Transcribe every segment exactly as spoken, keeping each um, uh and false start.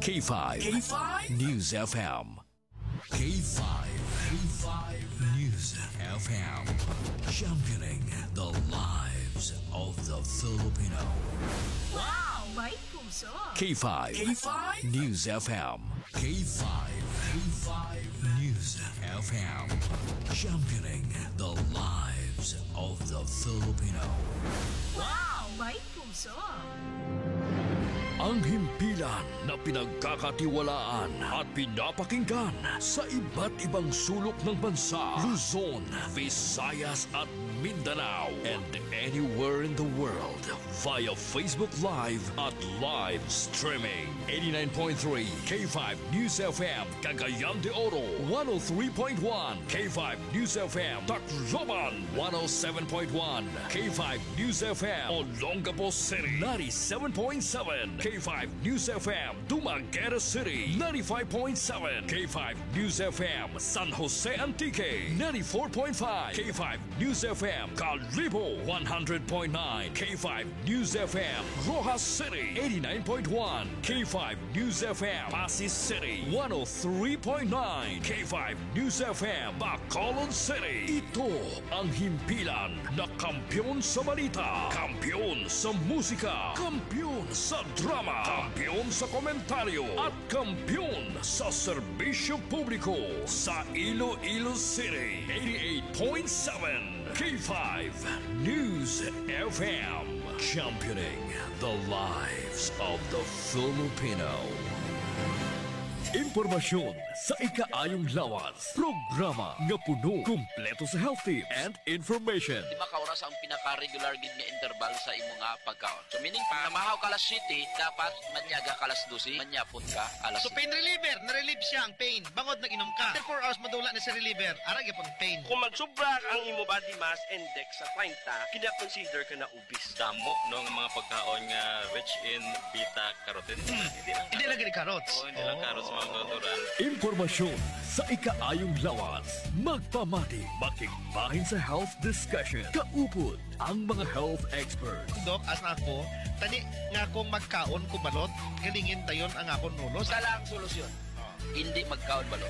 K five. K five News F M. K five. K five News F M. Championing the lives of the Filipino. Wow! May puso! K five. K five News F M. K five. K five News F M. Championing the lives of the Filipino. Wow! May puso! Ang himpilan na pinagkakatiwalaan at pinapakinggan sa iba't ibang sulok ng bansa, Luzon, Visayas at Mindanao, and anywhere in the world via Facebook Live at live streaming. eighty-nine point three K five News F M, Cagayan de Oro, one oh three point one K five News F M, Tacloban, one oh seven point one K five News F M, Olongapo City, ninety-seven point seven K five News F M, Dumaguete City, ninety-five point seven K five News F M, San Jose Antique, ninety-four point five K five News F M, Calibo, one hundred point nine K five News F M, Rojas City, eighty-nine point one K five News F M, Pasig City, one oh three point nine K five News F M, Bacolod City. Ito ang himpilan na kampiyon sa balita, kampiyon sa musika, kampiyon sa drama, kampiyon sa komentaryo, at kampiyon sa serbisyo publiko sa Iloilo City. eighty-eight point seven K five News F M, championing the lives of the Filipino. Impormasyon sa ikaayong lawas. Programa nga puno, kumpleto sa health tips and information. Di ba kauras ang pinaka-regular gid nga interval sa imo nga pagkaon? So meaning pa, namahaw ka alas siyete, dapat manyaga ka alas dose, manyapon ka alas So pain reliever, na-relieve siya ang pain. Bangod nag-inom ka. After four hours madula na si reliever, arag yapon pain. Kung magsubra ang imo body mass index sa thirty, kina-consider ka na obese. Damo no nga mga pagkaon nga rich in beta carotene. Hmm. Hindi lang gini carrots. Oo, hindi lang carrots mga natural. Impormasyon sa ikaayong lawas. Magpamati, makigbahin sa health discussion. Kaupod ang mga health experts. Dok, as na ako, tani nga akong magkaon ko balot, galingin tayon ang akong nulos. Sala ang solusyon. Hindi magkaon balot.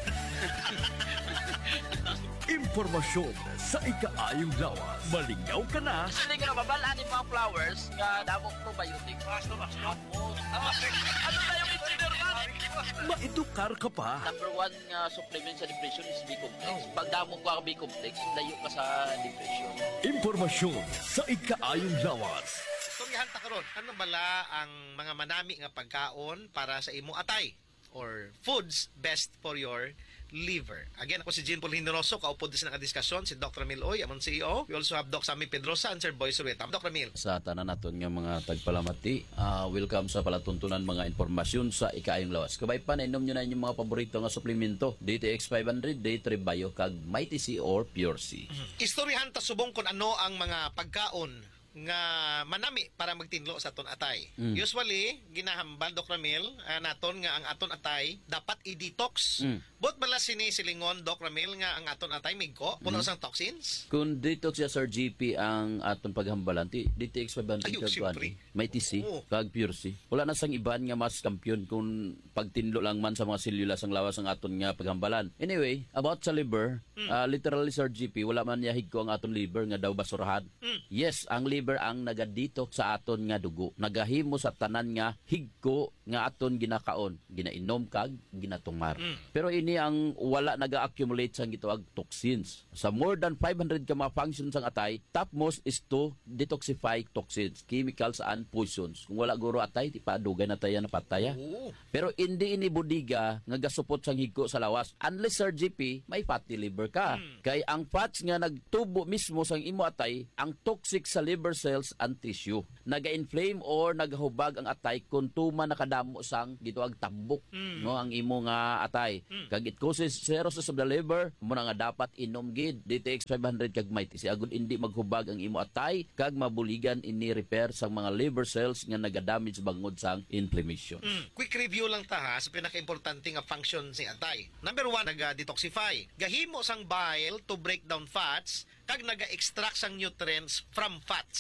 Impormasyon sa ikaayong lawas. Malingaw ka na. Hindi ka nababalaan yung mga flowers nga damong probiotic. Basta ba? Hapon. Ano na yung engineer ka? Maedukar ka pa. Number one nga supplement sa depression is B-complex. Pag damong ka B-complex, layo ka sa depression. Impormasyon sa ikaayong lawas. Istoryahan ta karon, ano bala ang mga manami nga pagkaon para sa imo atay or foods best for your liver. Again, ako si Jean Paul Hindoroso, kaupod din sa nakadiskasyon, si Doctor Emil Oy, among C E O. We also have Doc Sammy Pedrosa and Sir Boy Surueta. Doctor Emil. Sa tanan naton nga mga tagpalamati, uh, welcome sa palatuntunan mga impormasyon sa ikaayong lawas. Kabay pa, nainom nyo na inyong mga paborito nga suplemento. D T X five hundred, Day three Bio, kag Mighty C or Pure C. Mm-hmm. Istoryahan ta subong kung ano ang mga pagkaon nga manami para magtinlo sa aton atay. Mm. Usually, ginahambal, Doc Ramil, uh, naton nga ang aton atay dapat i-detox. Mm. Bot bala sini silingon, Doc Ramil, nga ang aton atay migko, puno mm. sang toxins? Kung detox ya Sir G P ang aton paghambalan, D T X five hundred Ayun, kag Mighty C, oh. kag Pure C. Wala na sang iban nga mas kampiyon kung pagtinlo lang man sa mga selula sang lawas ang aton nga paghambalan. Anyway, about sa liver, mm. uh, literally Sir G P, wala man yahig ko ang aton liver nga daw basurahan. Mm. Yes, ang liver ang nagadetox sa aton nga dugo. Nagahimo sa tanan nga higko nga aton ginakaon, ginainom kag ginatumar. Mm. Pero ini ang wala naga-accumulate sang gitawag toxins. Sa more than five hundred ka mga functions sang atay, topmost is to detoxify toxins, chemicals and poisons. Kung wala guro atay, ti padugay na tayo na pataya. Oh. Pero hindi ini budiga nga gasupot sang higko sa lawas. Unless Sir G P, may fatty liver ka. Mm. Kay ang fats nga nagtubo mismo sang imo atay, ang toxic sa liver cells and tissue. Naga-inflame or nagahubag ang atay kung tuma nakadamo sang gituag tambok mm. no ang imo nga atay. Mm. Kag it causes cirrhosis of the liver, mo na nga dapat inom gid D T X five hundred kag Mighty C agud indi maghubag ang imo atay kag mabuligan ini repair sang mga liver cells nga nagadamage bangod sang inflammation. Mm. Quick review lang ta ha sa pinaka-importante nga function si atay. Number one, naga-detoxify. Gahimo sang bile to break down fats kag naga-extract sang nutrients from fats.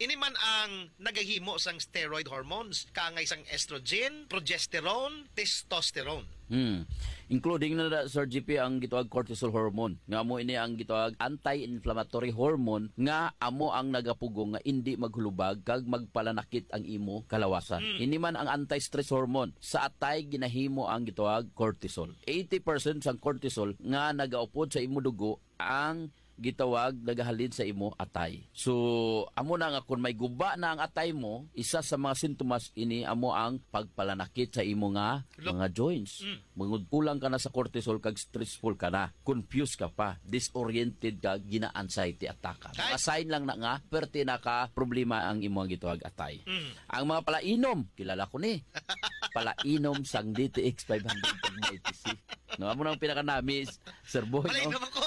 Ini man ang nagahimo sang steroid hormones, kangay sang estrogen, progesterone, testosterone. Hmm. Including na na, Sir G P, ang gitawag cortisol hormone. Nga mo ini ang gitawag anti-inflammatory hormone nga amo ang nagapugong nga hindi maghulubag kag magpalanakit ang imo kalawasan. Mm. Ini man ang anti-stress hormone. Sa atay ginahimo ang gitawag cortisol. eighty percent sang cortisol nga nagaupod sa imo dugo ang gitawag nagahalin sa imo atay. So, amo na nga kung may guba na ang atay mo, isa sa mga sintomas ini amo ang pagpalanakit sa imo nga Look. mga joints. Mm. Mangud kulang ka na sa cortisol kag stressful ka na, confused ka pa, disoriented ka, gina-anxiety attack ka. Ay. Mga sign lang na nga, perti na ka problema ang imo gitawag atay. Mm. Ang mga palainom, kilala ko ni. Palainom sang D T X five hundred kag I T C. No, amo nang pinaka-nami, Sir Boy. Palay No? naman ko.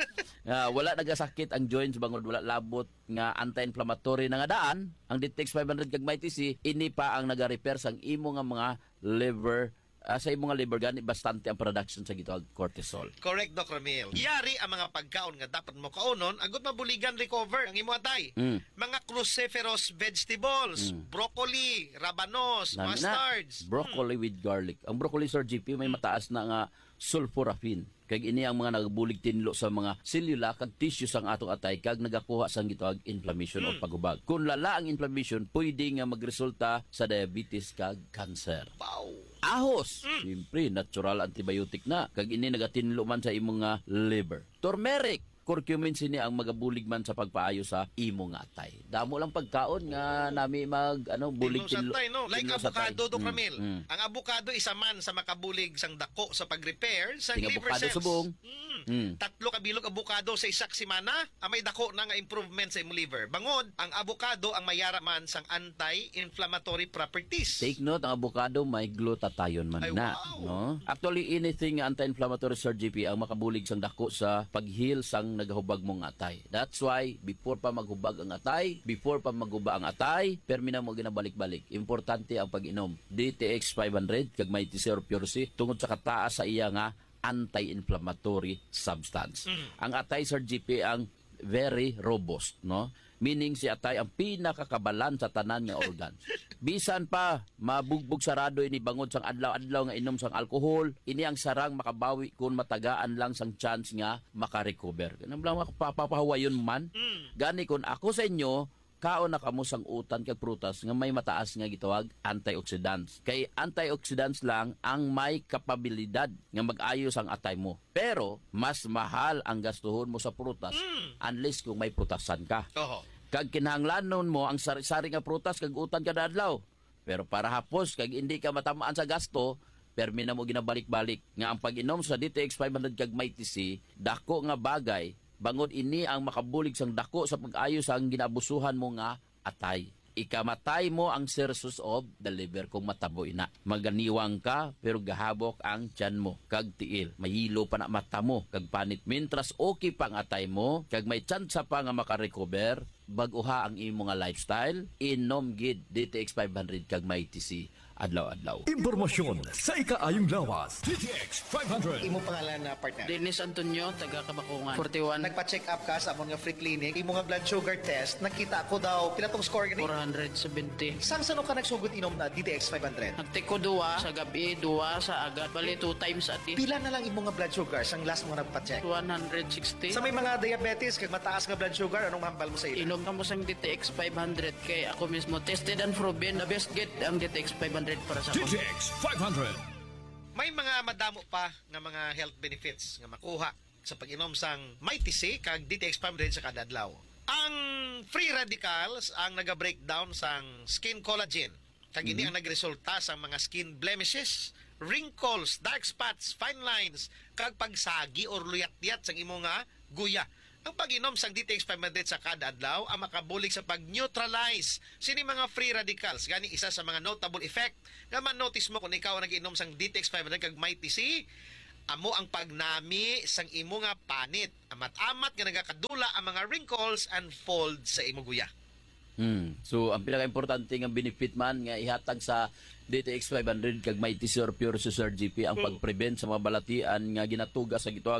Ah, wala nagasakit ang joints bangod wala labot nga anti-inflammatory na nga daan ang D T X five hundred kag M I T C ini pa ang naga-repair sang imo nga mga liver ah, sa imo nga liver gani bastante ang production sa gitawag cortisol. Correct, Doc Ramil. Yari ang mga pagkaon nga dapat mo kaunon, agot mabuligan recover ang imo atay. Mm. Mga cruciferous vegetables, Mm. broccoli, rabanos, Nami na, mustards. broccoli with garlic. Ang broccoli, Sir G P, may mataas na nga sulforaphane. Kag ini ang mga nagbulig tinlo sa mga selula kag tissue sang atong atay kag nagakuha sang gitawag inflammation o pagubag. Kung lala ang inflammation, pwede nga magresulta sa diabetes kag cancer. Wow. Ahos, siyempre natural antibiotic na kag ini nagatinlo man sa imong nga liver. Turmeric, curcumin sini ang magabulig man sa pagpaayo sa imong atay. Damo lang pagkaon nga nami mag ano bulig Tinlo sa tay, no? Like tinlo sa tay. avocado, Doc Mm, Ramil. mm. Ang avocado isa man sa makabulig sang dako sa pag-repair sa Ting liver avocado cells. subong. Mm. Mm. Tatlo ka bilog avocado sa isak semana, ang may dako na nga improvement sa imong liver. Bangod, ang avocado ang mayara man sang anti-inflammatory properties. Take note, ang avocado may glutathione man Ay, na. wow. No? Actually, anything anti-inflammatory, Sir G P, ang makabulig sang dako sa paghil sang nagahubag mong atay. That's why, before pa maghubag ang atay, before pa maghuba ang atay, permina mo ginabalik-balik. Importante ang pag-inom. D T X five hundred, kag may T C or Pure C, tungod sa kataas sa iya nga anti-inflammatory substance. Mm. Ang atay, Sir G P, ang very robust, no? Meaning si atay ang pinakakabalan sa tanan nga organs. Bisan pa mabugbog sarado ini bangod sang adlaw-adlaw nga inom sang alcohol, ini ang sarang makabawi kung matagaan lang sang chance nga makarecover. Ganun lang mapapahawayon man. Gani kung ako sa inyo, kaon na kamo sang utan kag prutas nga may mataas nga gitawag antioxidants. Kay antioxidants lang ang may kapabilidad nga mag-ayos ang atay mo. Pero mas mahal ang gastuhon mo sa prutas unless kung may prutasan ka. Oho. Kag kinahanglanon mo ang sari-sari nga prutas kag utan kada adlaw. Pero para hapos kag hindi ka matamaan sa gasto, permi na mo ginabalik-balik nga ang pag-inom sa D T X five hundred kag M I T C dako nga bagay bangod ini ang makabulig sang dako sa pag-ayos ang ginabusuhan mo nga atay. Ikamatay mo ang sources of the liver kung mataboy na. Maganiwang ka pero gahabok ang tiyan mo kag tiil. Mahilo pa na mata mo kag panit. Mintras okay pa ang atay mo kag may tsansa pa nga makarecover baguha ang imo nga lifestyle, inom gid D T X five hundred kag M I T C adlaw-adlaw. Impormasyon sa ikaayong lawas. D T X five hundred. Imo pangalan na partner. Dennis Antonio, taga Kabakungan. forty-one, Nagpa-check up ka sa among nga free clinic, imo nga blood sugar test, nakita ko daw pila tong score gani. four seventy. Sang sano ka nagsugod inom na D T X five hundred? Nagtiko duwa sa gabi, duwa sa agad. Bali, two times ati. Pila na lang imo nga blood sugar sang last mo nga nagpa-check? one sixty. Sa may mga diabetes kag mataas nga blood sugar, anong hambal mo sa ila? Inom ka mo sang D T X five hundred kay ako mismo tested and proven. The best get ang D T X five hundred para sa D T ako. X five hundred. May mga madamo pa nga mga health benefits nga makuha sa pag-inom sang M I T C kag D T X five hundred sa kada adlaw. Ang free radicals ang naga-breakdown sang skin collagen. Kag ini ang nagresulta sa mga skin blemishes, wrinkles, dark spots, fine lines, kag pagsagi or luyat-yat sang imo nga guya. Ang pag-inom sang D T X five hundred sa kada adlaw ang makabulig sa pag-neutralize sini mga free radicals. Gani isa sa mga notable effect nga man-notice mo kung ikaw ang nag-inom sang D T X five hundred kag M I T C, amo ang pagnami sang imo nga panit. Amat-amat nga nagakadula ang mga wrinkles and folds sa imo guya. Hmm. So, ang pinaka-importante nga benefit man nga ihatag sa D T X five hundred kag M I T C or Pure C, Sir G P ang pag-prevent sa mga balatian nga ginatuga sa gitawag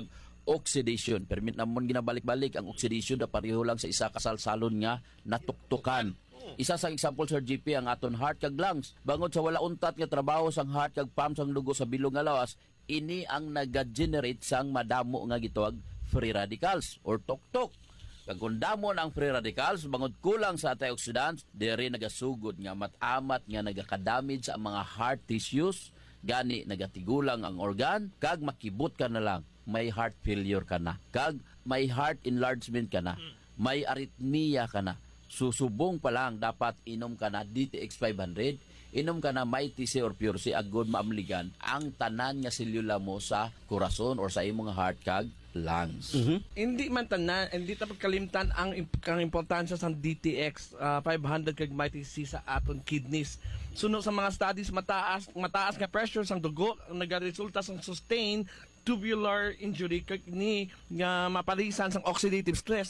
oxidation. Permit namon ginabalik-balik ang oxidation na pareho lang sa isa kasalsalon nga natuktukan. Isa sa example, Sir G P, ang aton heart kag lungs. Bangod sa wala untat nga trabaho sang heart kag pump sang dugo sa bilog nga lawas, ini ang naga-generate sang madamo nga gitawag free radicals or tuktok. Kag kung damo ang free radicals, bangod kulang sa antioxidants, diri nagasugod nga matamat nga nagaka-damage sa mga heart tissues, gani nagatigulang ang organ, kag makibot ka na lang, may heart failure ka na, kag may heart enlargement ka na, may arrhythmia ka na. Susubong pa lang, dapat inom ka na D T X five hundred, inom ka na Mighty C or Pure C, agod maamligan ang tanan nga selula mo sa corazon or sa imong heart kag lungs. Hindi man tanan, hindi dapat kalimtan ang, imp- ang importansya sa D T X uh, five hundred kag Mighty C sa aton kidneys. Suno sa mga studies, mataas mataas nga pressure sang dugo ang nagaresulta sang sustained tubular injury kag ni nga mapalisan sang oxidative stress,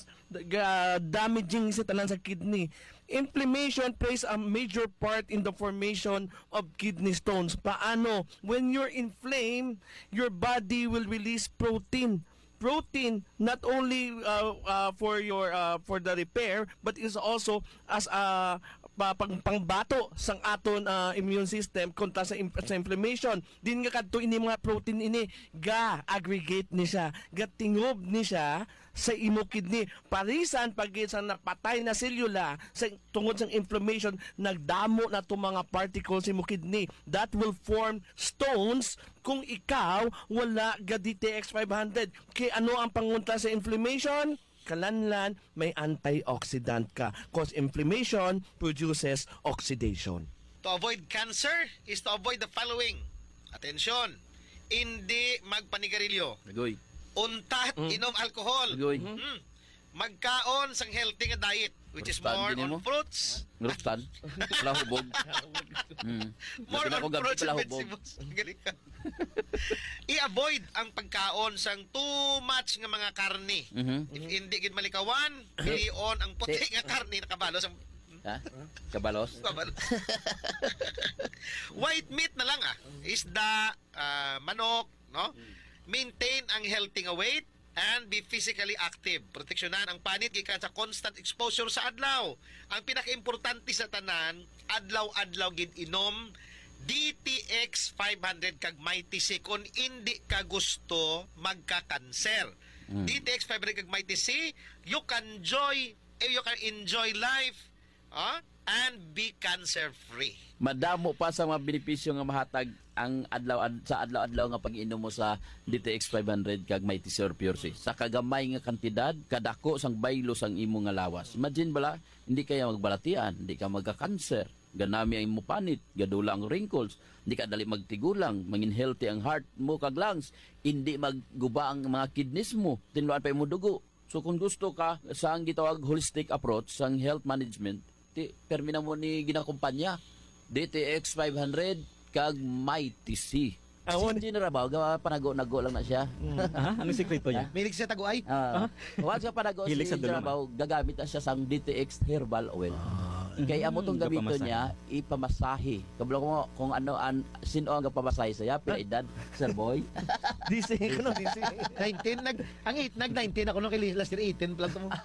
ga damaging sa tanan sa kidney. Inflammation plays a major part in the formation of kidney stones. Paano? When you're inflamed, your body will release protein. Protein not only uh, uh, for your uh, for the repair, but is also as a pa, pang, pangbato sang aton uh, immune system kontra sa, im- sa inflammation. Din nga kadto ini mga protein ini ga aggregate ni siya, ga tingob ni siya sa imo kidney. Parisan pag sa napatay na selula sa tungod sa inflammation, nagdamo na to mga particles sa imo kidney that will form stones kung ikaw wala ga D T X five hundred. Kaya ano ang pangunta sa inflammation? Kalanlan, may antioxidant ka. Cause inflammation produces oxidation. To avoid cancer is to avoid the following. Atensyon, hindi magpanigarilyo. Nagoy. Untat, inom alcohol. Nagoy. Mm. Magkaon sang healthy nga diet, which is Fruits more din on mo? fruits. Ngruptan. Lahubog. Mm. More Labi na on akong gabi fruits and palahubog. vegetables. Galing ka. I-avoid ang pagkaon sang too much nga mga karne. Mhm. If hindi gid malikawan, pilion ang puti nga karne nakabalo sang Ha? Kabalos? kabalo. White meat na lang ah. Isda, ah, manok, no? Maintain ang healthy nga weight and be physically active. Proteksyonan ang panit gikan sa constant exposure sa adlaw. Ang pinakaimportante sa tanan, adlaw-adlaw gid inom D T X five hundred kag Mighty C kung hindi ka gusto magka-cancer. Mm. D T X five hundred kag Mighty C, you can enjoy eh, you can enjoy life, ah, and be cancer free. Madamo pa sa mga benepisyo nga mahatag ang adlaw ad, sa adlaw-adlaw nga pag-inom mo sa D T X five hundred kag Mighty C or Pure C. Sa kagamay nga kantidad, kadako sang baylo sang imo nga lawas. Imagine bala, hindi kaya magbalatian, hindi ka magka-cancer, ganami ang imo panit, gadula ang wrinkles, hindi ka dali magtigulang, mangin healthy ang heart mo kag lungs, hindi magguba ang mga kidneys mo, tinluan pa imo dugo. So kung gusto ka sa ang gitawag holistic approach sang health management, ti permina mo ni ginakumpanya D T X five hundred kag Mighty C. Awon. Si General Bao, gawa panago-nago lang na siya. Ha? Ano sekreto niya? Milig siya taguay. Ah, once ka panago si Hilig sa General dulungan. Bao, gagamit na siya sang D T X herbal oil. Kaya amo tong gamito Gapamasahe. niya, ipamasahe. Kabalo ko kung ano an sino ang gapamasahe saya, pila edad, Sir Boy. D C ko no, D C. nineteen nag ang eight nag nineteen ako no kay last year eighteen plus mo.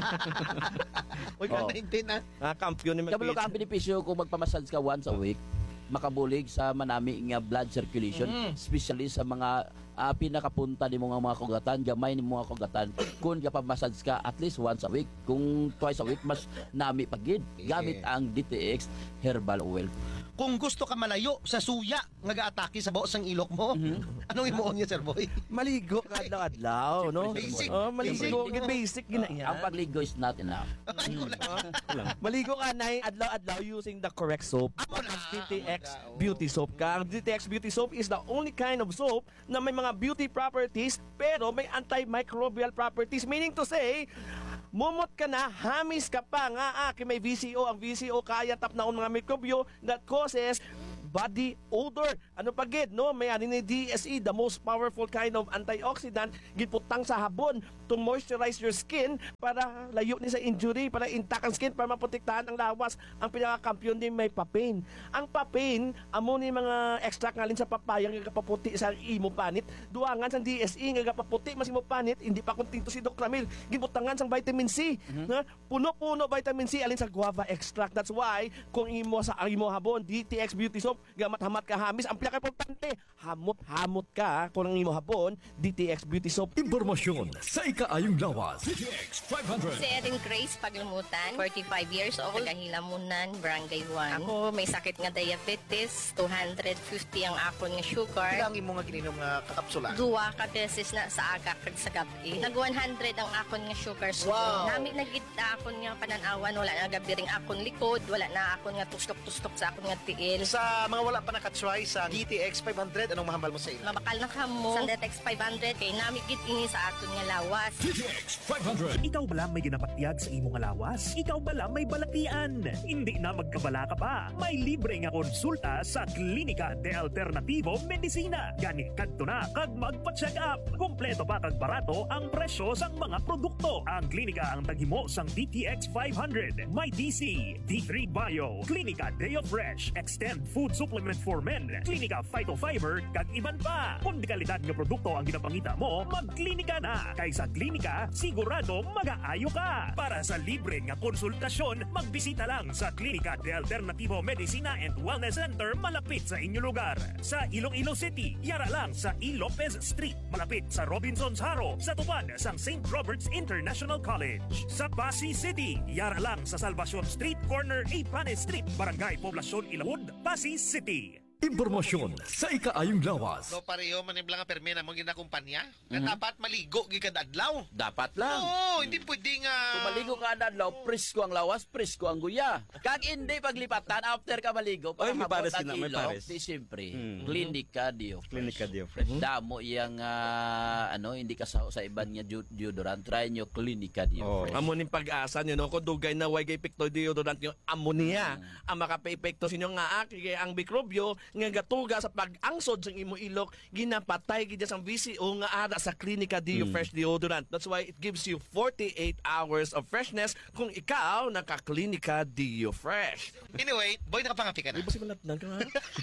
Oy ka Oh. nineteen na. Ah, kampiyon ni Kabalo ka ang benepisyo kung magpamassage ka once a week, makabulig sa manami nga blood circulation, especially sa mga uh, pinakapunta ni mga mga kugatan, gamay ni mga kugatan. Kung kapamassage ka at least once a week, kung twice a week, mas nami pagid. Gamit ang D T X herbal oil. Kung gusto ka malayo sa suya nga gaatake sa baos sang ilok mo, anong imuon niya, Sir Boy? Maligo ka adlaw-adlaw, no? Basic. Oh, maligo, Basic. basic, basic gina yan. Ang pagligo is not enough. Maligo ka na adlaw-adlaw using the correct soap. Ang D T X Beauty Soap ka. Ang D T X Beauty Soap is the only kind of soap na may mga beauty properties pero may antimicrobial properties. Meaning to say, mumot ka na, hamis ka pa nga, ah, kay may V C O. Ang V C O kaya tap na mga mikrobyo that causes body odor. Ano pa gid, no? May ani ni D S E, the most powerful kind of antioxidant giputang sa habon to moisturize your skin para layo ni sa injury, para intact ang skin, para maprotektahan ang lawas. Ang pinaka-kampiyon din may papain. Ang papain, amo ni mga extract ngalin sa papaya nga kapaputi sa imo panit. Duangan sa D S E nga kapaputi mas imo panit, hindi pa kunting to si Doc Ramil. Gibutangan sang vitamin C. Mm-hmm. Na puno-puno vitamin C alin sa guava extract. That's why kung imo sa imo habon D T X Beauty Soap gamat-hamat ka hamis, ang pinaka-importante, hamot-hamot ka kung ang imo habon D T X Beauty Soap. Impormasyon sa ikaayong lawas. D T X five hundred. Si Erin Grace Paglumutan, forty-five years old, Tagahilamunan, Barangay one. Ako may sakit nga diabetes, two hundred fifty ang akon nga sugar. Ilang imo nga gininom nga kakapsula? Duwa ka beses na sa aga kag sa gabi. Nag one hundred ang akon nga sugar. So, Wow. nami nagit akon nga pananawan, wala na gabiring akon likod, wala na akon nga tustok-tustok sa akon nga tiil. Sa mga wala pa nakatry sa D T X five hundred, anong mahambal mo sa ila? Mabakal na kamo sa D T X five hundred kay nami gid ini sa aton nga lawas. D T X five hundred. Ikaw bala may ginapatiyag sa imong lawas? Ikaw bala may balatian? Hindi na magkabala ka pa. May libre nga konsulta sa Klinika de Alternativo Medicina. Gani kadto na kag magpa-check up. Kompleto pa kag barato ang presyo sang mga produkto. Ang klinika ang taghimo sang D T X five hundred. May D C, D three Bio, Klinika Deo Fresh, Extend Food Supplement for Men, Klinika Phytofiber, kag iban pa. Kung di kalidad nga produkto ang ginapangita mo, magklinika na. Kay sa klinika, sigurado mag-aayo ka. Para sa libre nga konsultasyon, magbisita lang sa Klinika de Alternativo Medicina and Wellness Center malapit sa inyo lugar. Sa Iloilo City, yara lang sa E. Lopez Street, malapit sa Robinson's Haro, sa tupad sang Saint Robert's International College. Sa Pasig City, yara lang sa Salvacion Street, corner A. Panes Street, Barangay Poblacion Ilawod, Pasig City. Impormasyon sa ikaayong lawas. So pareho maniblang nga permi na mong ginakumpanya nga dapat maligo gid kada adlaw. Dapat lang. Oo, hindi pwede nga Kung maligo ka na adlaw, presko ang lawas, presko ang guya. Kag hindi paglipatan, after ka maligo, Ay, may pahabot pares ang sila, may ilong, pares. di siyempre, Mm. Klinika Dio Fresh. Klinika Dio Fresh. Damo iyang, ah, ano, hindi ka sa, sa iban nga deod- deodorant, try nyo Klinika Dio Oh. Fresh. Amo ning pag-asa niyo no, kung dugay na way kay pekto deodorant yung ammonia ang makapaepekto sa inyo nga aki kay ang mikrobyo nga gatuga sa pag-angsod sa imo ilok ginapatay gid sa V C O nga ara sa Klinika Dio Fresh deodorant. That's why it gives you forty-eight hours of freshness kung ikaw naka-Klinika Dio Fresh. Anyway, boy nakapangapi ka na. Di ba si manatnan ka nga?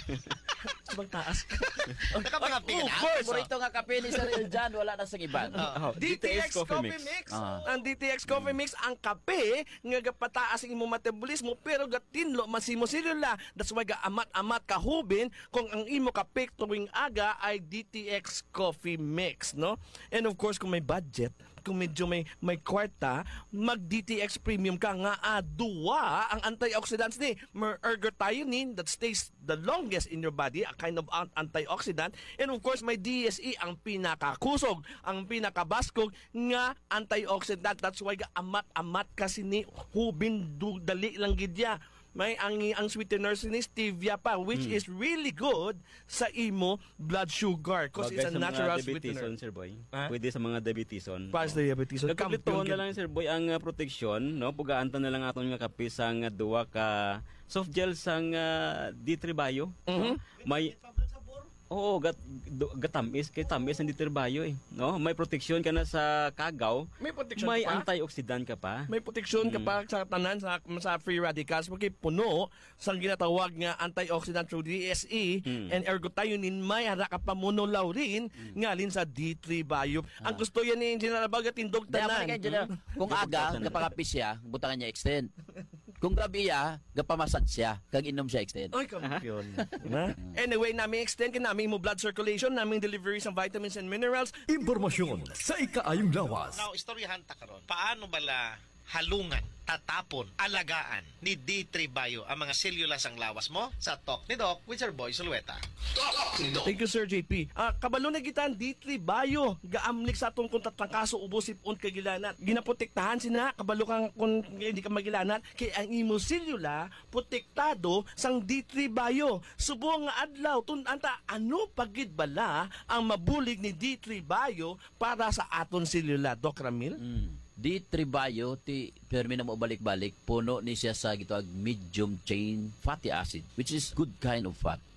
Sa bang taas? Nakapangapi ka na. Of course. Paborito nga kape ni Sir Eljan, wala na sa iban. Oh, D T X Coffee Mix. Ah. Ang D T X Coffee Mix ang kape nga gapataas ang imong metabolismo pero gatinlo masimo selula. That's why gaamat-amat kahubin kung ang imo kape tuwing aga ay D T X Coffee Mix, no? And of course kung may budget, kung medyo may may kwarta, mag D T X Premium ka nga aduwa ang antioxidants ni ergothioneine that stays the longest in your body, a kind of an- antioxidant, and of course may D S E ang pinakakusog, ang pinakabaskog nga antioxidant. That's why ga amat-amat kasi ni hubin du, dali lang gidya. May ang ang sweetener ni stevia pa which is really good sa imo blood sugar because it's a natural sweetener. Sir Boy. Ha? Pwede sa mga diabeteson. Pas diabetes. So, Nagkaplituon na lang Sir Boy ang uh, protection, no? Pugaantan na lang aton nga kape sang uh, duwa ka soft gel sang uh, D three Bio. Mhm. May Oo, gat, do- gatamis, kay tamis ang ditirbayo eh. No? May protection ka na sa kagaw. May protection May ka pa? antioxidant ka pa. May proteksyon ka pa sa tanan sa, sa free radicals porque puno sa ginatawag nga antioxidant through D S E and ergothioneine may hara ka pa monolaurin ngalin sa D three Bio. Ang gusto yan ni Engineer Albaga tindog Dahil tanan. ka dyan, kung aga, kapakapis siya, butangan niya extend. Kung gabi ya, gapamasad siya, kag inom siya extend. Ay, kampiyon. Na? Anyway, namin extend ka namin mo blood circulation, namin delivery ng vitamins and minerals. Impormasyon sa ikaayong lawas. Now, istoryahan ta karon. Paano bala halungan, tatapon, alagaan ni D three Bio ang mga sellulas ang lawas mo sa Talk ni Doc with Sir Boy Sulueta. Talk ni Doc. Thank you, Sir J P. Ah, kabalo na gitan D three Bio. Gaamlik sa atong kung tatangkaso ubos sipon kagilanat. Ginaprotektahan sina kabalo kang kung hindi ka magilanat kay ang imo selula protektado sang D three Bio. Subo nga adlaw tun-anta ano pagid bala ang mabulig ni D three Bio para sa aton selula, Doc Ramil? Mm. D three Bio, ti permi na mo balik-balik, puno ni siya sa gitawag medium chain fatty acid, which is good kind of fat.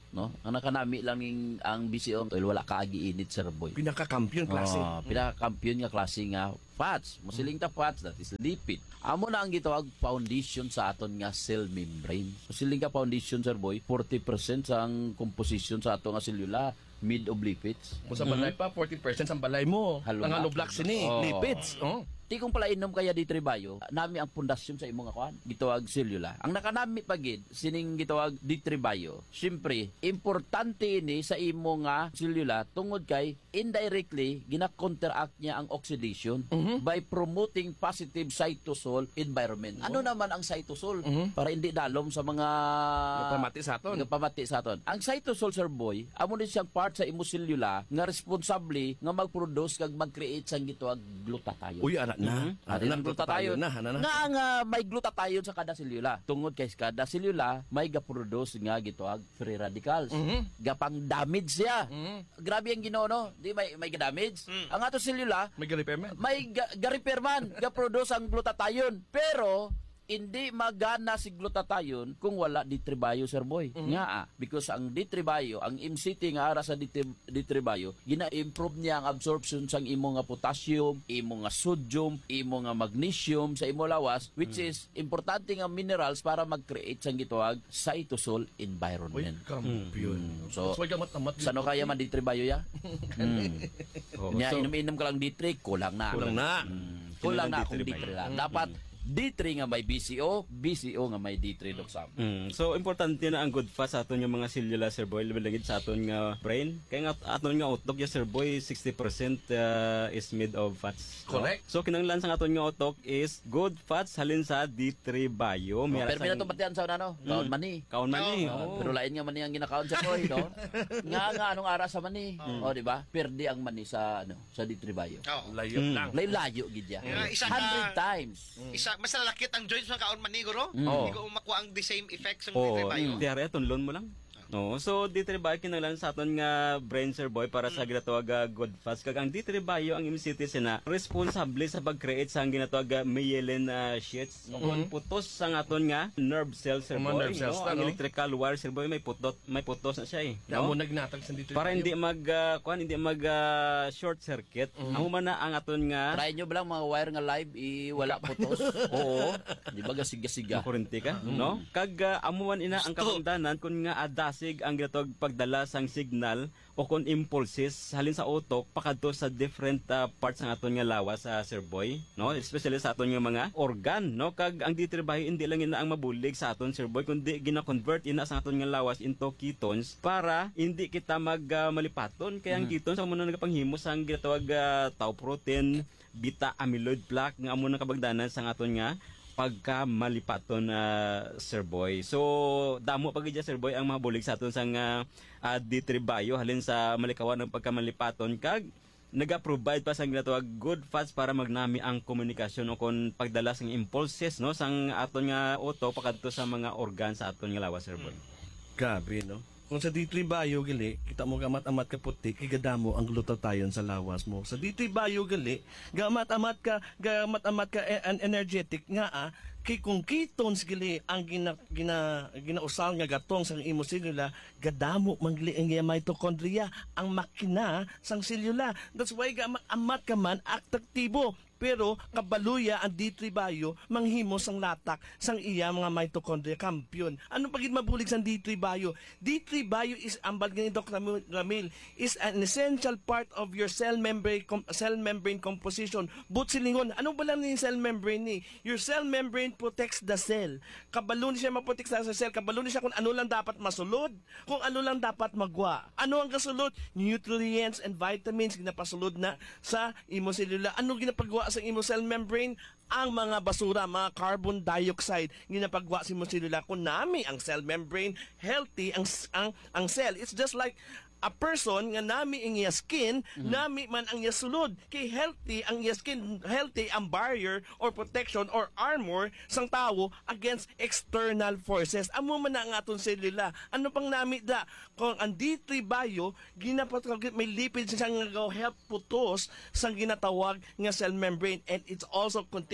no? Ang nakanami lang ning ang B C O oil wala kaagi init Sir Boy. Pinaka-kampiyon klase. Oh, pinaka-kampiyon nga klase nga fats. Musiling ta fats, that is lipid. Amo na ang gitawag foundation sa aton nga cell membrane. Musiling ka foundation Sir Boy, forty percent sa ang composition sa ato nga selula mid of lipids. Kung sa balay pa, forty percent sa balay mo. Halo Ang na. halo black sini, Oo. lipids. Oh. Ti kung pala inom kaya di tribayo, nami ang pundasyon sa imong akuan, gitawag selula. Ang nakanami pagid sining gitawag di tribayo. Syempre, importante ini sa imo nga selula tungod kay indirectly gina-counteract niya ang oxidation by promoting positive cytosol environment. Ano naman ang cytosol? Para hindi dalom sa mga Pamati sa aton. Pamati sa aton. Ang cytosol Sir Boy, amo din siyang part sa imo selula nga responsable nga mag-produce kag mag-create sang gitawag glutathione. Uy, ana na. Mm-hmm. Ano na glutathione na, ano na. Nga nga may glutathione sa kada selula. Tungod kay kada selula may ga-produce nga gitawag free radicals. Mhm. Gapang damage siya. Mhm. Grabe ang Ginoo no. Di may may ga-damage. Mm. Ang ato selula May repair man. may ga- ga-repair man, ga-produce ang glutathione. Pero hindi magana si glutathione kung wala ditribayo Sir Boy. Nga ah, because ang ditribayo, ang M C T nga ara sa ditri- ditribayo, gina-improve niya ang absorption sang imo nga potassium, imo nga sodium, imo nga magnesium sa imo lawas, which is importante nga minerals para mag-create sang gitawag cytosol Uy, environment. kampiyon. Mm. So, So, gamat-amat. sano kaya man ditribayo ya? mm. Oh, Nya so, inom-inom ka lang ditri, kulang na. Kulang na. Mm. Kulang na kung D three ditri lang. Dapat D three nga may B C O, B C O nga may D three doxam. Mm. So importante na ang good fats sa aton yung mga selula Sir Boy, labilagid sa aton nga brain. Kaya nga aton nga utok ya Sir Boy, sixty percent uh, is made of fats. no? Correct. So kinanglan sa aton nga utok is good fats halin sa D three bio. Oh, May pero arasang- minato patian sa ano? Kaon mani. Kaon man ni. Oh, Oh. pero lain nga mani ang ginakaon sa boy, no? nga nga anong ara sa mani. Oh, di ba? Perdi ang mani sa ano, sa D three bio. Oh. Layo Mm. lang. Layo-layo gid ya. Nga, isa one hundred ka- times. Isa mas lalakit ang joints ng kaon maniguro. Mm. Hindi ko makuha ang the same effects ng Oh, ditribayo. diare tunlon mo lang. No, so D three bio kinanglan sa aton nga brain Sir Boy para sa ginatawag nga good fats kag ang D three bio ang M C T sina responsable sa pag-create sa ang ginatawag nga myelin uh, sheets no kon putos sa aton nga nerve cells Sir Mga Boy. nerve cells no? na, Ang no? electrical wire Sir Boy may putot may putos na siya eh. Kaya No? mo nagnatag sa dito. Para hindi mag uh, kuan hindi mag uh, short circuit. Amo man na ang aton nga Try nyo ba lang mga wire nga live i wala putos? Oo. Di ba gasiga-siga? makurente ka, no? Kag uh, amuan ina ang kapangdanan kun nga adasig ang ginatawag pagdala sang signal o kun impulses halin sa utok pakadto sa different uh, parts ng aton nga lawas sa Sir Boy, no? Especially sa aton nga mga organ, no? Kag ang D three bio hindi lang ina ang mabulig sa aton Sir Boy kundi gina-convert ina sa aton nga lawas into ketones para hindi kita mag uh, malipaton kay ang ketones amo na nagapanghimo sang ginatawag uh, tau protein, beta amyloid plaque nga amo na kabagdanan sa aton nga pagka malipaton na Sir Boy. So damo pag idya Sir Boy ang mabulig sa aton sang uh, uh, D three bio halin sa malikawan ng pagkamalipaton kag naga-provide pa sang ginatawag good fats para magnami ang komunikasyon o kon pagdala sang impulses no sang aton nga utok pakadto sa mga organ sa aton nga lawas Sir Boy. Gabi, no? Kung sa D three bio gali, kita mo gamat-amat ka puti, kigadamo ang glutathione sa lawas mo. Sa D three bio gali, gamat-amat ka, gamat-amat ka e- an energetic nga ah, kay kung ketones gali ang gina, gina, ginausal nga gatong sang imo selula, gadamo mangli ang iya mitochondria, ang makina sang selula. That's why gamat-amat ka man aktibo. Pero kabaluya ang D three bio manghimo sang latak sang iya mga mitochondria kampiyon. Ano pagid mabulig sang D three bio? D three bio is ambal ni Doctor Ramil is an essential part of your cell membrane com- cell membrane composition. But silingon, ano ba lang ni cell membrane ni? Your cell membrane protects the cell. Kabalo ni siya maprotek sa cell, kabalo ni siya kung ano lang dapat masulod, kung ano lang dapat magwa. Ano ang kasulod? Nutrients and vitamins ginapasulod na sa imo selula. Ano ginapagwa sa imo cell membrane? Ang mga basura, mga carbon dioxide ginapagwa sa imo selula. Kung nami ang cell membrane healthy ang ang ang cell, it's just like a person nga nami ang iya skin, mm-hmm. nami man ang iya sulod. Kay healthy ang iya skin, healthy ang barrier or protection or armor sang tao against external forces. Amo man na ang aton selula. Ano pang nami da? Kung ang D three bio, ginapatawag may lipids siyang nga help putos sang ginatawag nga cell membrane, and it's also contained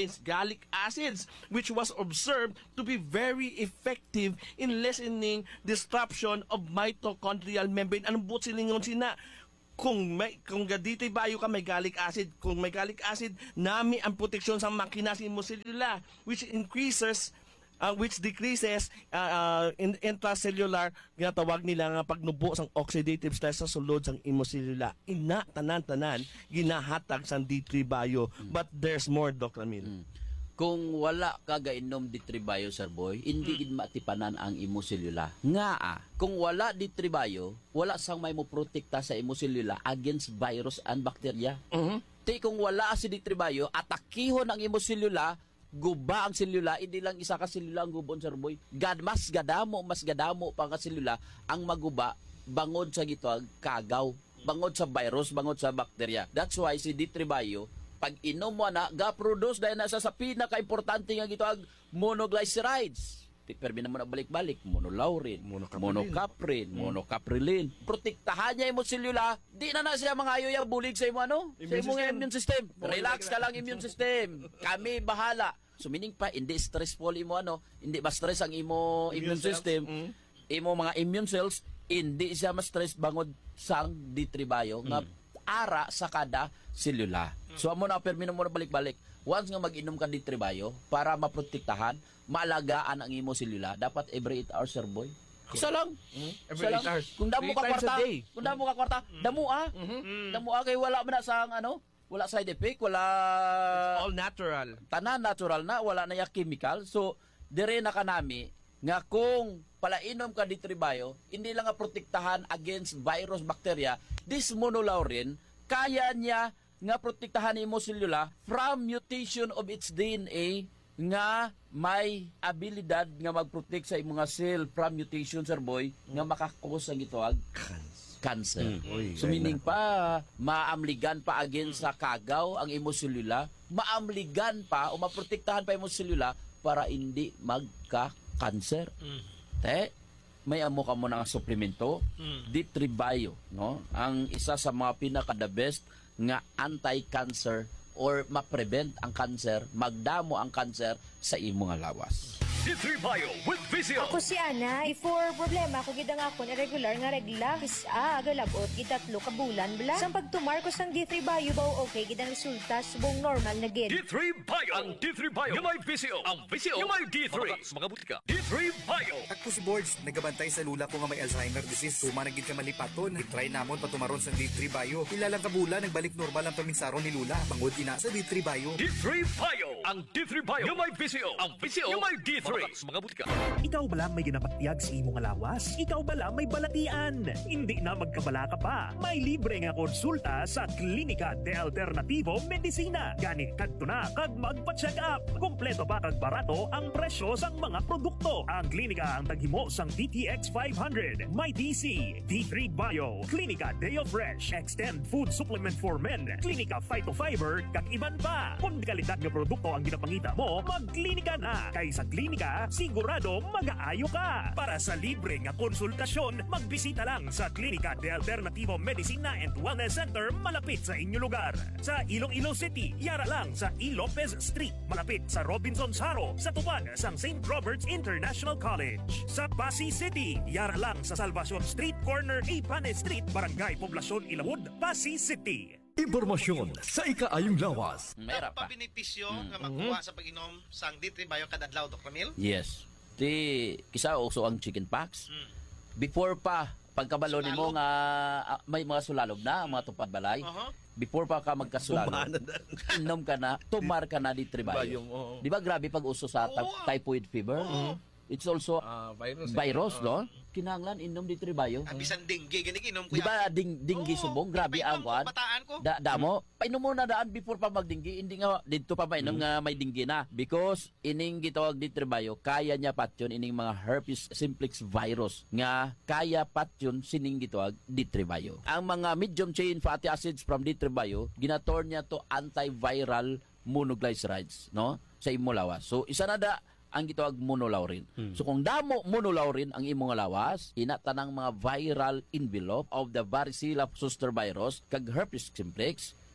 contains gallic acids, which was observed to be very effective in lessening disruption of mitochondrial membrane. Anong buot silingon sina? Kung may kung gadito'y bayo ka may gallic acid, kung may gallic acid, nami ang proteksyon sa makina sa intracellular, which increases uh, which decreases uh, uh, in intracellular, ginatawag nila nga pagnubo sang oxidative stress sa sulod sang intracellular. Ina tanan-tanan ginahatag sang D three bio, but there's more, Doctor Emil. Mm. Kung wala ka gainom D three bio, Sir Boy, hindi gid matipanan ang imo selula. Nga ah, kung wala D three bio, wala sang may mo protekta sa imo selula against virus and bacteria. Mhm. Ti kung wala si D three bio, atakihon ang imo selula, guba ang selula, hindi lang isa ka selula ang gubon, Sir Boy. Gad mas gadamo, mas gadamo pa ka selula ang maguba bangod sa gitwag kagaw, bangod sa virus, bangod sa bacteria. That's why si D three bio pag inom mo na, ga-produce dahil nasa sa pinaka-importante nga gitawag monoglycerides. Permi na mo na balik-balik, monolaurin, monocaprin, mm. monocaprilin. Protektahan niya yung selula, di na na siya mga ayoy bulig sa imo ano? Sa imong immune system. Relax ka lang immune system. Kami bahala. So meaning pa, hindi stressful imo ano, hindi ba stress ang imo immune, immune system, mm. imo mga immune cells, hindi siya ma-stress bangod sang D three bio, mm. nga ara sa kada selula. So amo na permi na mo na balik-balik. Once nga mag-inom ka D three bio para maprotektahan, maalagaan ang imo selula, dapat every eight hours, Sir Boy. Isa lang. Mm-hmm. Every Isa eight lang. hours. Kung damo ka kwarta, kung damo ka kwarta, Mm-hmm. damo ah. Mm-hmm. Damo ah kay wala man na sang ano, wala side effect, wala It's all natural. Tanan natural na, wala na ya chemical. So dire na kanami nga kung palainom ka D three bio, hindi lang nga protektahan against virus, bacteria, this monolaurin kaya niya nga protektahan imo selula from mutation of its D N A nga may abilidad nga magprotect sa imong cell from mutation, Sir Boy, nga makakos ang gitawag cancer. Mm. Uy, so meaning pa maamligan pa against sa kagaw ang imo selula, maamligan pa o maprotektahan pa imo selula para hindi magka-cancer. Mm. Te, may amo ka mo ng suplemento, Mm. D three bio, no? Ang isa sa mga pinaka the best nga anti-cancer or ma-prevent ang cancer, magdamo ang cancer sa imong lawas. D three Bio with Vizio. Ako si Ana, before problema ako gidang akon irregular nga regla. Isa, agalabot, gitatlo ka bulan bla. Sang pagtumar ko sang D three Bio baw okay, gidang resulta subong normal na gid. D three Bio. Ang D three Bio yung may Vizio. Ang Vizio yung may D three. Mga butika. D three Bio. Ako si Boards, nagabantay sa lula ko nga may Alzheimer disease. Tuma nagid ka malipaton. I-try namon patumaron sa D three Bio. Ilalang kabula, nagbalik normal ang paminsaron ni Lula. Bangod ina sa D three Bio. D three Bio. Ang D three Bio yung may Vizio. Ang Vizio yung may D three. Mga butika. Ikaw ba lang may ginapatiyag sa imong lawas? Ikaw ba lang may balatian? Hindi na magkabala ka pa. May libre nga konsulta sa Klinika de Alternativo Medicina. Gani kadto na kag magpa-check up. Kompleto pa kag barato ang presyo sang mga produkto. Ang klinika ang taghimo sang D T X five hundred, may D C, D three Bio, Klinika Deo Fresh, Extend Food Supplement for Men, Klinika Phytofiber, kag iban pa. Kung kalidad nga produkto ang ginapangita mo, magklinika na. Kay sa klinika, sigurado mag-aayo ka. Para sa libre nga konsultasyon, magbisita lang sa Klinika de Alternativo Medicina and Wellness Center malapit sa inyo lugar. Sa Iloilo City, yara lang sa E. Lopez Street, malapit sa Robinson Saro, sa tupad sang Saint Robert's International College. Sa Pasig City, yara lang sa Salvacion Street, corner Ipane Street, Barangay Poblacion Ilawod, Pasig City. Impormasyon sa ikaayong lawas. Ano pa benepisyo nga makuha sa pag-inom sang D three Bio kada adlaw, Doctor Emil? Yes. Ti kisa also ang chicken pox. Mm. Before pa pagkabalo nimo nga uh, may mga sulalog na, mga tupad balay. Uh-huh. Before pa ka magkasulalog, inom ka na, tumar ka na D three Bio. Uh-huh. Di ba grabe pag uso sa ta- typhoid fever? Uh-huh. It's also uh, virus, virus uh-huh. no? Kinanglan inom D three Bio. Ah, bisan dinggi gani inom ko. Di ba ding dinggi oh, subong grabe ang kwan. Da damo, painom mo na daan before pa magdinggi, hindi nga dito pa mainom mm. nga may dinggi na because ining gitawag D three Bio, kaya niya patyon ining mga herpes simplex virus nga kaya patyon sining gitawag D three Bio. Ang mga medium chain fatty acids from D three Bio, ginator niya to antiviral monoglycerides, no? Sa imong lawas. So isa na da ang gitawag monolaurin. Hmm. So kung damo monolaurin ang imong lawas, ina tanang mga viral envelope of the varicella zoster virus kag herpes simplex,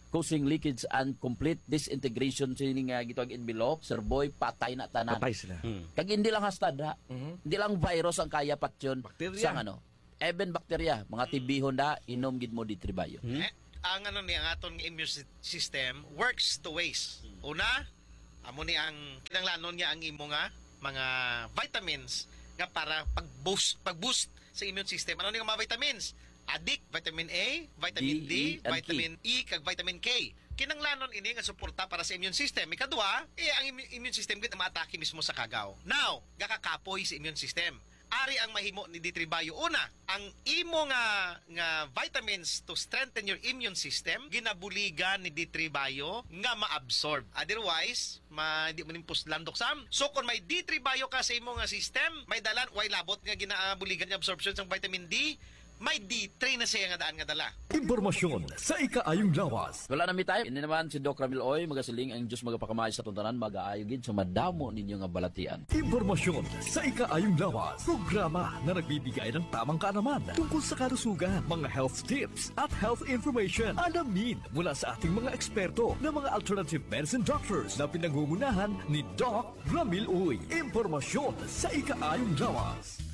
causing leakage and complete disintegration sini nga gitawag envelope, Sir Boy, patay na tanan. Patay sila. Kag hindi lang hastad ha. Hindi lang virus ang kaya patyon Bakterya. sa ano. Even bakterya, mga tibihon da inom gid mo di tribayo. Eh, ang ano ni ang aton nga immune sy- system works two ways. Una, amo ni ang kinanglanon niya ang imo nga mga vitamins nga para pag-boost pag-boost sa immune system. Ano ni nga mga vitamins? Adik, vitamin A, vitamin D, D, E, and vitamin E, kag vitamin K. Kinanglanon ini nga suporta para sa immune system. Ikadua, eh, ang immune immune system gid maatake mismo sa kagaw. Now, gakakapoy sa immune system. Ari ang mahimo ni D three Bio. Una, ang imo nga nga vitamins to strengthen your immune system ginabuligan ni D three Bio nga ma-absorb. Otherwise, ma di mo nimpus landok sam. So kung may D three Bio ka sa imo nga system, may dalan way labot nga ginabuligan nga absorption sa vitamin D, may D three na siya nga daan nga dala. Impormasyon sa ikaayong lawas. Wala na mi tayo. Ini naman si Doc Ramil Oy, magasiling ang Diyos magapakamay sa tuntanan, mag-aayo gid sa madamo ninyo nga balatian. Impormasyon sa ikaayong lawas. Programa na nagbibigay ng tamang kaalaman tungkol sa kalusugan, mga health tips at health information. Alamin mula sa ating mga eksperto na mga alternative medicine doctors na pinangungunahan ni Doc Ramil Oy. Impormasyon sa ikaayong lawas.